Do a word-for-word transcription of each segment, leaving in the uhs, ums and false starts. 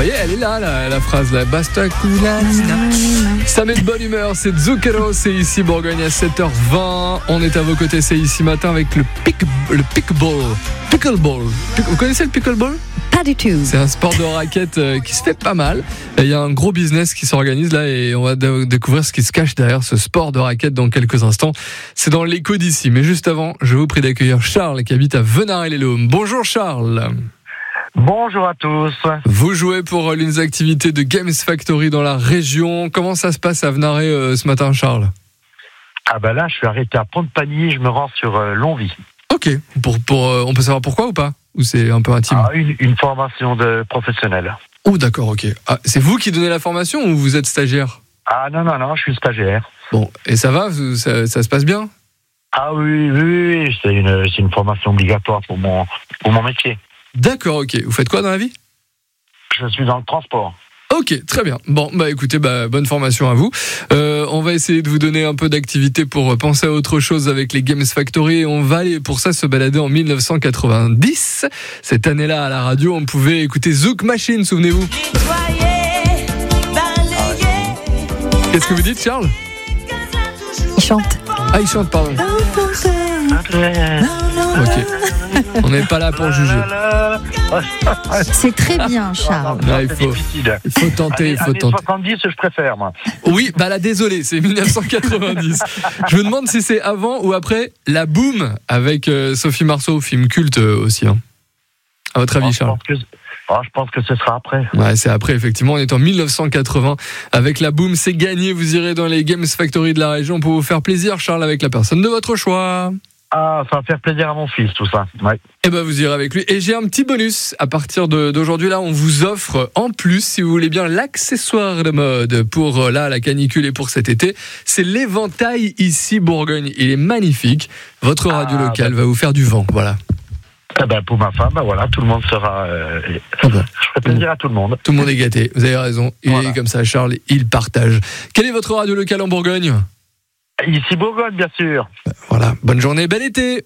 voyez, elle est là, la, la phrase, la basta culatina. Ça met de bonne humeur, c'est Zucchero, c'est ici Bourgogne à sept heures vingt. On est à vos côtés, c'est ici matin avec le pick, le pickleball. Pickleball. Vous connaissez le pickleball ? Pas du tout. C'est un sport de raquette euh, qui se fait pas mal. Il y a un gros business qui s'organise là et on va d- découvrir ce qui se cache derrière ce sport de raquette dans quelques instants. C'est dans l'écho d'ici. Mais juste avant, je vous prie d'accueillir Charles qui habite à Venarey-les-Laumes. Bonjour Charles. Bonjour à tous. Vous jouez pour l'une des activités de Games Factory dans la région. Comment ça se passe à Venarey euh, ce matin, Charles ? Ah bah là, je suis arrêté à Pont-de-Pagny, je me rends sur euh, Longwy. Ok. Pour, pour, euh, on peut savoir pourquoi ou pas ? Ou c'est un peu intime ? Ah, une, une formation de professionnel. Oh d'accord, ok. Ah, c'est vous qui donnez la formation ou vous êtes stagiaire ? Ah non, non, non, je suis stagiaire. Bon, et ça va ? Ça, ça se passe bien ? Ah oui, oui, oui, c'est une, c'est une formation obligatoire pour mon, pour mon métier. D'accord, ok. Vous faites quoi dans la vie ? Je suis dans le transport. Ok, très bien. Bon, bah écoutez, bah, bonne formation à vous. Euh, on va essayer de vous donner un peu d'activité pour penser à autre chose avec les Games Factory. On va aller pour ça se balader en dix-neuf cent quatre-vingt-dix. Cette année-là, à la radio, on pouvait écouter Zouk Machine, souvenez-vous. Qu'est-ce que vous dites, Charles ? Il chante. Ah, il chante, pardon. Ok. On n'est pas là pour juger. C'est très bien, Charles. Non, il faut, il faut tenter, il faut Années tenter. soixante-dix, je préfère, moi. Oui, bah là, désolé, c'est dix-neuf cent quatre-vingt-dix. Je me demande si c'est avant ou après La Boum avec euh, Sophie Marceau, film culte euh, aussi. Hein. À votre avis, Oh, Charles ? je pense que, oh, je pense que ce sera après. Ouais, c'est après, effectivement. On est en dix-neuf cent quatre-vingts avec La Boum. C'est gagné. Vous irez dans les Games Factory de la région pour vous faire plaisir, Charles, avec la personne de votre choix. Ah, ça va faire plaisir à mon fils, tout ça. Ouais. Eh ben, vous irez avec lui. Et j'ai un petit bonus. À partir de, d'aujourd'hui, là, on vous offre, en plus, si vous voulez bien, l'accessoire de mode pour, là, la canicule et pour cet été. C'est l'éventail ici, Bourgogne. Il est magnifique. Votre radio Ah, locale bah. va vous faire du vent. Voilà. Eh ben, pour ma femme, ben voilà, tout le monde sera. Euh, Ah bah. je ferai plaisir à tout le monde. Tout le monde est gâté. Vous avez raison. Il Voilà. est comme ça, Charles. Il partage. Quelle est votre radio locale en Bourgogne ? Ici, Bourgogne, bien sûr. Voilà. Bonne journée, bel été.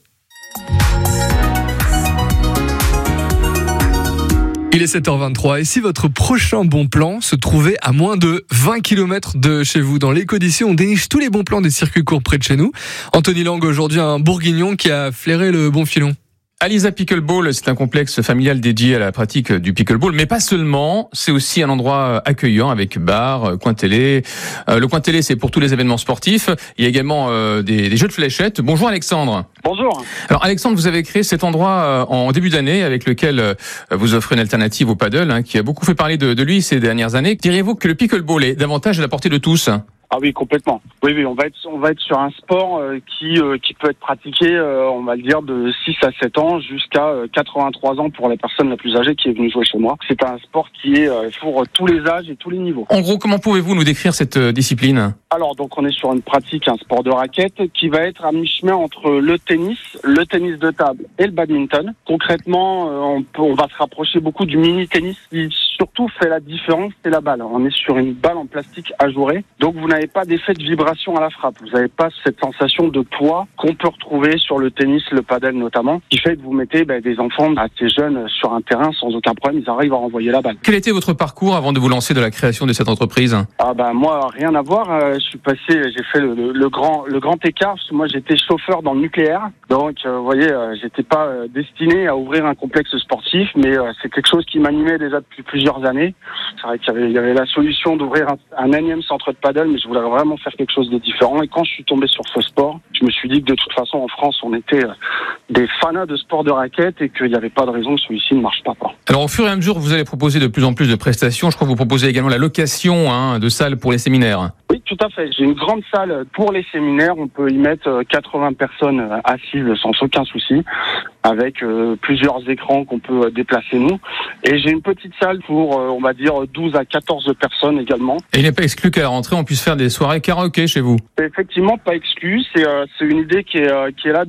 Il est sept heures vingt-trois et si votre prochain bon plan se trouvait à moins de vingt kilomètres de chez vous, dans l'écho d'ici, on déniche tous les bons plans des circuits courts près de chez nous. Anthony Lang, aujourd'hui un bourguignon qui a flairé le bon filon. Alisa Pickleball, c'est un complexe familial dédié à la pratique du pickleball, mais pas seulement. C'est aussi un endroit accueillant avec bar, coin télé. Euh, le coin télé, c'est pour tous les événements sportifs. Il y a également euh, des, des jeux de fléchettes. Bonjour Alexandre. Bonjour. Alors Alexandre, vous avez créé cet endroit euh, en début d'année avec lequel euh, vous offrez une alternative au paddle, hein, qui a beaucoup fait parler de, de lui ces dernières années. Diriez-vous que le pickleball est davantage à la portée de tous ? Ah oui, complètement. Oui, oui, on va être, on va être sur un sport euh, qui, euh, qui peut être pratiqué, euh, on va le dire, de six à sept ans jusqu'à euh, quatre-vingt-trois ans pour la personne la plus âgée qui est venue jouer chez moi. C'est un sport qui est euh, pour tous les âges et tous les niveaux. En gros, comment pouvez-vous nous décrire cette euh, discipline ? Alors, donc, on est sur une pratique, un sport de raquette qui va être à mi-chemin entre le tennis, le tennis de table et le badminton. Concrètement, euh, on, peut, on va se rapprocher beaucoup du mini-tennis qui surtout fait la différence, c'est la balle. On est sur une balle en plastique ajourée, donc vous n'avez pas d'effet de vibration à la frappe. Vous n'avez pas cette sensation de poids qu'on peut retrouver sur le tennis, le padel notamment, qui fait que vous mettez ben, des enfants assez jeunes sur un terrain sans aucun problème, ils arrivent à renvoyer la balle. Quel était votre parcours avant de vous lancer dans la création de cette entreprise ? Ah ben moi, rien à voir. Euh, je suis passé, j'ai fait le, le, le grand le grand écart. Parce que moi, j'étais chauffeur dans le nucléaire, donc euh, vous voyez, euh, j'étais pas euh, destiné à ouvrir un complexe sportif, mais euh, c'est quelque chose qui m'animait déjà depuis plusieurs années. C'est vrai qu'il y avait, il y avait la solution d'ouvrir un, un énième centre de paddle, mais je voulais vraiment faire quelque chose de différent. Et quand je suis tombé sur ce sport, je me suis dit que de toute façon, en France, on était euh, des fanas de sport de raquette et qu'il n'y avait pas de raison que celui-ci ne marche pas. Quoi. Alors, au fur et à mesure, vous allez proposer de plus en plus de prestations. Je crois que vous proposez également la location hein, de salles pour les séminaires. Oui, tout à fait. J'ai une grande salle pour les séminaires. On peut y mettre quatre-vingts personnes assises sans aucun souci, avec euh, plusieurs écrans qu'on peut déplacer nous. Et j'ai une petite salle pour, euh, on va dire, douze à quatorze personnes également. Et il n'est pas exclu qu'à la rentrée, on puisse faire des soirées karaoké chez vous. C'est effectivement pas exclu. C'est, euh, c'est une idée qui est, euh, qui est là